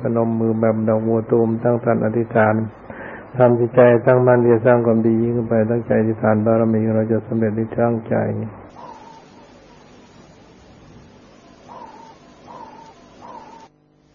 พนมมือแบบดอกบัวตูมตั้งสัตย์อธิษฐานทำจิตใจตั้งมั่นที่จะสร้างความดียิ่งขึ้นไปตั้งใจอธิษฐานบารมีเราจะสำเร็จในตั้งใจ